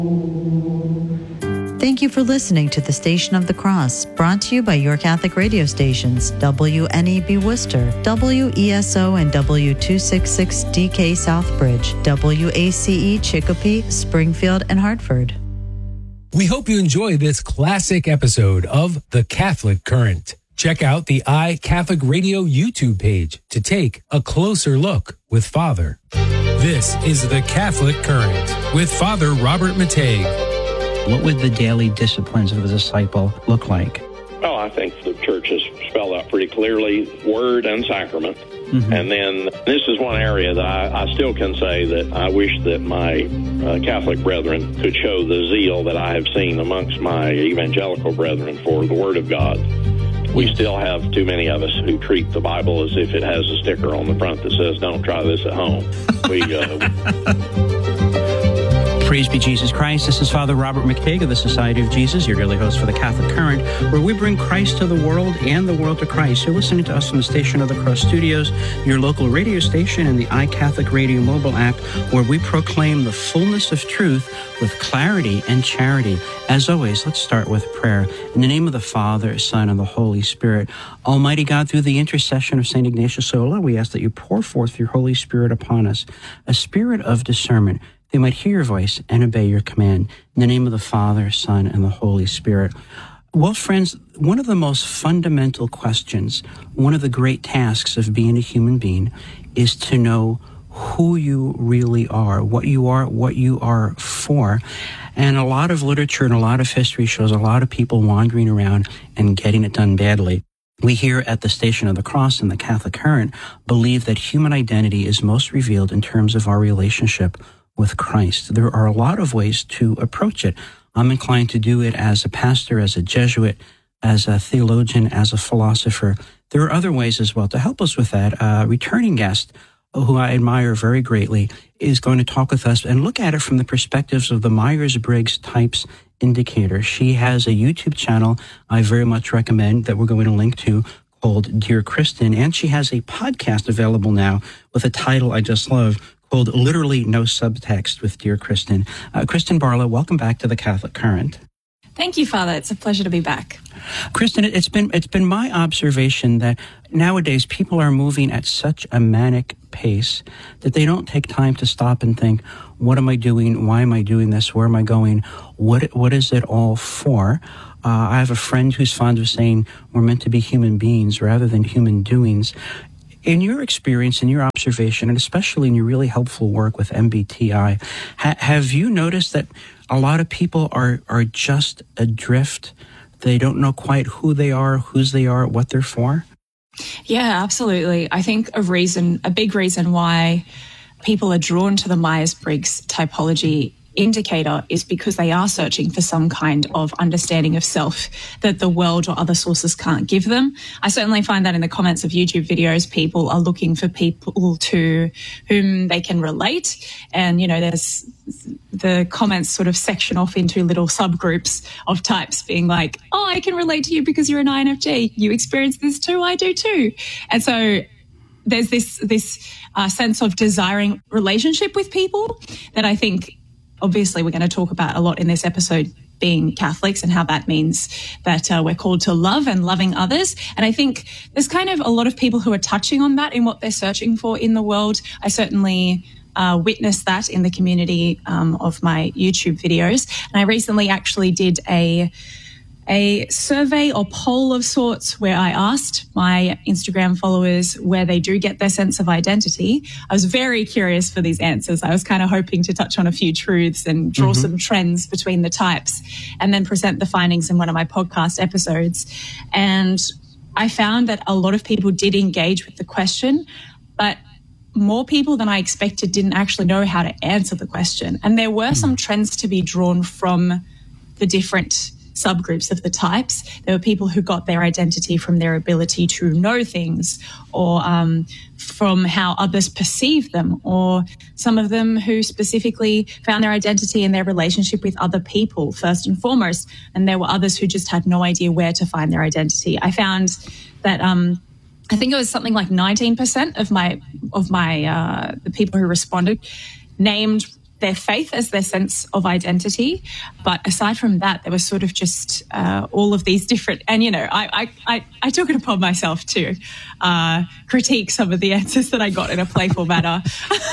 Thank you for listening to the Station of the Cross, brought to you by your Catholic radio stations, WNEB Worcester, WESO and W266DK Southbridge, WACE Chicopee, Springfield, and Hartford. We hope you enjoy this classic episode of The Catholic Current. Check out the iCatholic Radio YouTube page to take a closer look with Father. This is The Catholic Current with Father Robert Matei. What would the daily disciplines of a disciple look like? Well, I think the church has spelled out pretty clearly word and sacrament. Mm-hmm. And then this is one area that I still can say that I wish that my Catholic brethren could show the zeal that I have seen amongst my evangelical brethren for the Word of God. We still have too many of us who treat the Bible as if it has a sticker on the front that says, "Don't try this at home." Praise be Jesus Christ. This is Father Robert McTague of the Society of Jesus, your daily host for the Catholic Current, where we bring Christ to the world and the world to Christ. You're listening to us from the Station of the Cross Studios, your local radio station, and the iCatholic Radio mobile app, where we proclaim the fullness of truth with clarity and charity. As always, let's start with prayer. In the name of the Father, Son, and the Holy Spirit. Almighty God, through the intercession of St. Ignatius Sola, we ask that you pour forth your Holy Spirit upon us, a spirit of discernment, they might hear your voice and obey your command. In the name of the Father, Son, and the Holy Spirit. Well, friends, one of the most fundamental questions, one of the great tasks of being a human being is to know who you really are, what you are for. And a lot of literature and a lot of history shows a lot of people wandering around and getting it done badly. We here at the Station of the Cross and the Catholic Current believe that human identity is most revealed in terms of our relationship with Christ. There are a lot of ways to approach it. I'm inclined to do it as a pastor, as a Jesuit, as a theologian, as a philosopher. There are other ways as well. To help us with that, a returning guest who I admire very greatly is going to talk with us and look at it from the perspectives of the Myers-Briggs Types Indicator. She has a YouTube channel I very much recommend that we're going to link to called Dear Kristen, and she has a podcast available now with a title I just love, called Literally No Subtext with Dear Kristen. Kristen Barlow, welcome back to the Catholic Current. Thank you, Father. It's a pleasure to be back. Kristen, it's been my observation that nowadays people are moving at such a manic pace that they don't take time to stop and think, what am I doing? Why am I doing this? Where am I going? What is it all for? I have a friend who's fond of saying we're meant to be human beings rather than human doings. In your experience, in your observation, and especially in your really helpful work with MBTI, have you noticed that a lot of people are just adrift? They don't know quite who they are, whose they are, what they're for? Yeah, absolutely. I think a big reason why people are drawn to the Myers-Briggs typology indicator is because they are searching for some kind of understanding of self that the world or other sources can't give them. I certainly find that in the comments of YouTube videos, people are looking for people to whom they can relate. And, there's the comments sort of section off into little subgroups of types being like, oh, I can relate to you because you're an INFJ. You experience this too. I do too. And so there's this sense of desiring relationship with people that I think obviously we're going to talk about a lot in this episode, being Catholics and how that means that we're called to love and loving others. And I think there's kind of a lot of people who are touching on that in what they're searching for in the world. I certainly witnessed that in the community of my YouTube videos. And I recently actually did a survey or poll of sorts where I asked my Instagram followers where they do get their sense of identity. I was very curious for these answers. I was kind of hoping to touch on a few truths and draw some trends between the types and then present the findings in one of my podcast episodes. And I found that a lot of people did engage with the question, but more people than I expected didn't actually know how to answer the question. And there were some trends to be drawn from the different subgroups of the types. There were people who got their identity from their ability to know things, or from how others perceive them, or some of them who specifically found their identity in their relationship with other people first and foremost. And there were others who just had no idea where to find their identity. I found that I think it was something like 19% of the people who responded named their faith as their sense of identity. But aside from that, there was sort of just all of these different, and, you know, I took it upon myself to critique some of the answers that I got in a playful manner.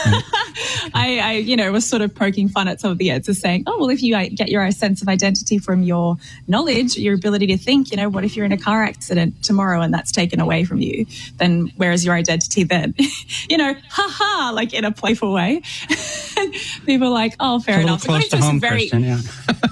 I you know, was sort of poking fun at some of the answers, saying, oh, well, if you get your sense of identity from your knowledge, your ability to think, you know, what if you're in a car accident tomorrow and that's taken away from you? Then where is your identity then? You know, ha, like in a playful way. People are like, oh, fair enough. Close to home, Kristen, yeah.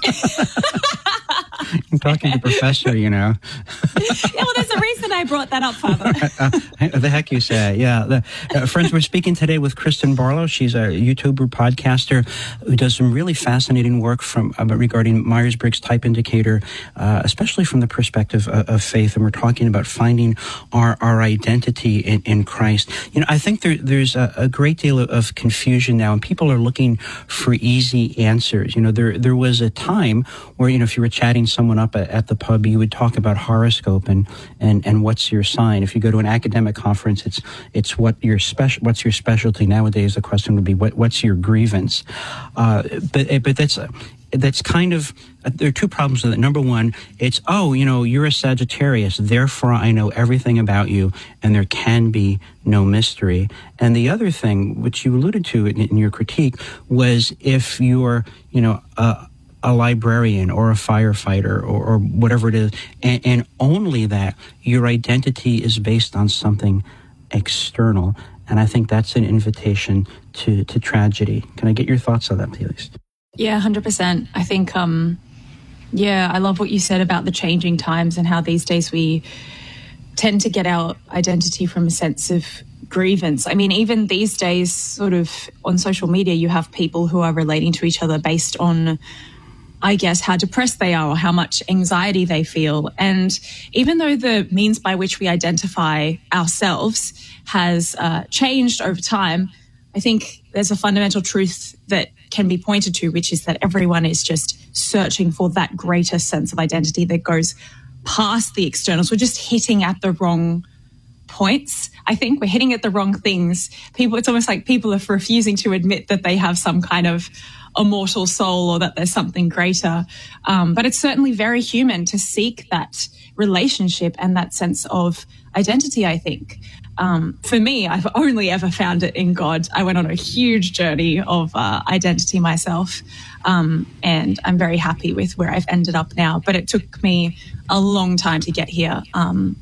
I'm talking to Professor, you know. Yeah, well, there's a reason I brought that up, Father. The heck you say, yeah. Friends, we're speaking today with Kristen Barlow. She's a YouTuber, podcaster who does some really fascinating work regarding Myers-Briggs type indicator, especially from the perspective of faith. And we're talking about finding our identity in Christ. You know, I think there's a great deal of confusion now, and people are looking for easy answers. You know, there was a time where, you know, if you were chatting someone up at the pub, you would talk about horoscope and what's your sign. If you go to an academic conference, it's what's your specialty. Nowadays, the question would be what's your grievance. But that's kind of, there are two problems with it. Number one, it's, oh, you know, you're a Sagittarius, therefore I know everything about you, and there can be no mystery. And the other thing, which you alluded to in your critique, was if you're, you know, a librarian or a firefighter or whatever it is, and only that, your identity is based on something external. And I think that's an invitation to tragedy. Can I get your thoughts on that, please? Yeah, 100%. I think, I love what you said about the changing times and how these days we tend to get our identity from a sense of grievance. I mean, even these days, sort of on social media, you have people who are relating to each other based on, I guess, how depressed they are or how much anxiety they feel. And even though the means by which we identify ourselves has changed over time, I think there's a fundamental truth that can be pointed to, which is that everyone is just searching for that greater sense of identity that goes past the externals. We're just hitting at the wrong points. I think we're hitting at the wrong things. It's almost like people are refusing to admit that they have some kind of immortal soul or that there's something greater. But it's certainly very human to seek that relationship and that sense of identity, I think. For me, I've only ever found it in God. I went on a huge journey of identity myself, and I'm very happy with where I've ended up now. But it took me a long time to get here. And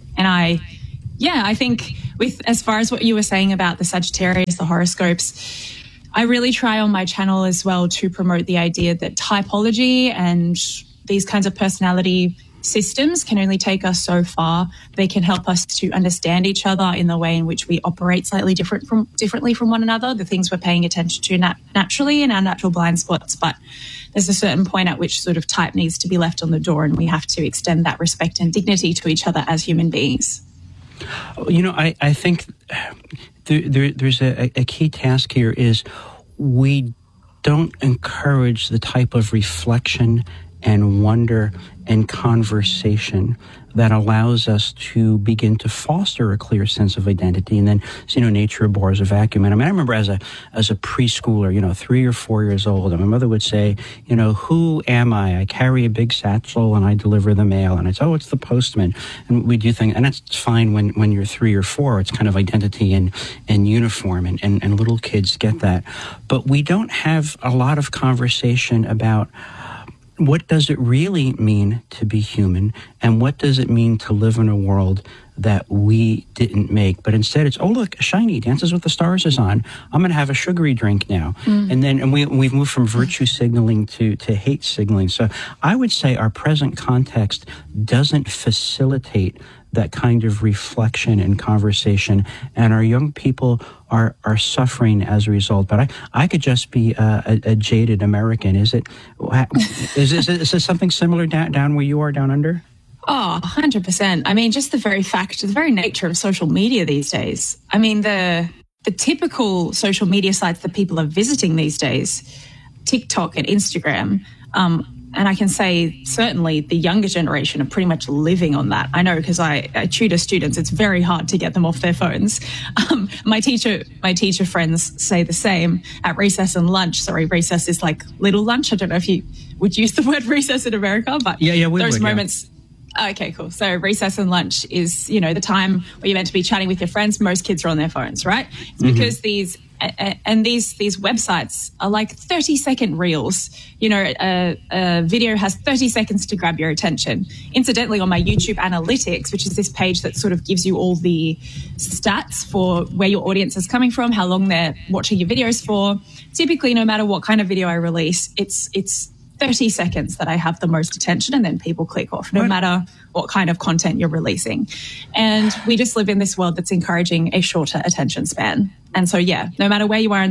I think with as far as what you were saying about the Sagittarius, the horoscopes, I really try on my channel as well to promote the idea that typology and these kinds of personality systems can only take us so far. They can help us to understand each other in the way in which we operate slightly differently from one another, the things we're paying attention to naturally in our natural blind spots. But there's a certain point at which sort of type needs to be left on the door, and we have to extend that respect and dignity to each other as human beings. You know, I think there's a key task here is we don't encourage the type of reflection and wonder and conversation that allows us to begin to foster a clear sense of identity. And then, you know, nature abhors a vacuum. And I mean, I remember as a preschooler, you know, 3 or 4 years old, and my mother would say, you know, who am I? I carry a big satchel and I deliver the mail. And it's, oh, it's the postman. And we do things, and that's fine when you're 3 or 4. It's kind of identity and uniform, and little kids get that. But we don't have a lot of conversation about what does it really mean to be human, and what does it mean to live in a world that we didn't make? But instead it's, oh, look, Shiny, Dances with the Stars is on. I'm going to have a sugary drink now. And we've moved from virtue signaling to hate signaling. So I would say our present context doesn't facilitate that kind of reflection and conversation, and our young people are suffering as a result. But I could just be a jaded American. Is this something similar down where you are, down under? Oh, 100%. I mean, just the very nature of social media these days. I mean, the typical social media sites that people are visiting these days, TikTok and Instagram, And I can say certainly the younger generation are pretty much living on that. I know because I tutor students. It's very hard to get them off their phones. My teacher friends say the same at recess and lunch. Sorry, recess is like little lunch. I don't know if you would use the word recess in America, but we those would, moments. Yeah. Okay, cool. So recess and lunch is, the time where you're meant to be chatting with your friends. Most kids are on their phones, right? It's because these websites are like 30-second reels. A video has 30 seconds to grab your attention. Incidentally, on my YouTube analytics, which is this page that sort of gives you all the stats for where your audience is coming from, how long they're watching your videos for, typically no matter what kind of video I release, it's 30 seconds that I have the most attention, and then people click off, no matter what kind of content you're releasing. And we just live in this world that's encouraging a shorter attention span. And so, no matter where you are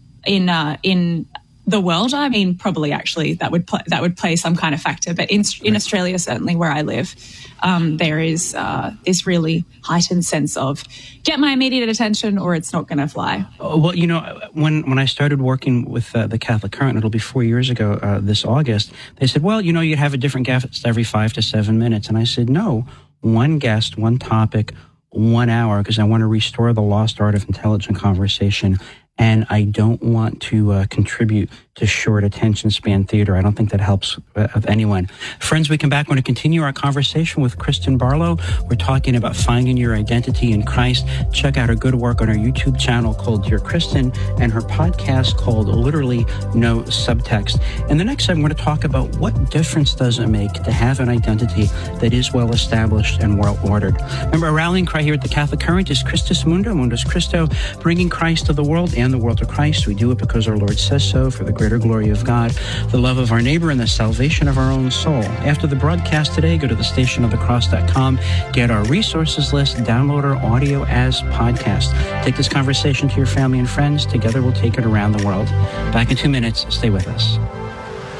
in the world, I mean, probably actually that would play some kind of factor. But in Australia, certainly where I live, there is this really heightened sense of get my immediate attention or it's not going to fly. Well, when I started working with the Catholic Current, it'll be 4 years ago this August, they said, well, you'd have a different guest every 5 to 7 minutes. And I said, no, one guest, one topic, 1 hour, because I want to restore the lost art of intelligent conversation. And I don't want to contribute to short attention span theater. I don't think that helps with anyone. Friends, we come back. We're going to continue our conversation with Kristen Barlow. We're talking about finding your identity in Christ. Check out her good work on her YouTube channel called Dear Kristen and her podcast called Literally No Subtext. In the next segment, we're going to talk about what difference does it make to have an identity that is well established and well ordered. Remember, our rallying cry here at the Catholic Current is Christus Mundo, Mundus Christo, bringing Christ to the world and the world to Christ. We do it because our Lord says so, for the greater glory of God, the love of our neighbor, and the salvation of our own soul. After the broadcast today, go to thestationofthecross.com, get our resources list, download our audio as podcast. Take this conversation to your family and friends. Together we'll take it around the world. Back in 2 minutes. Stay with us.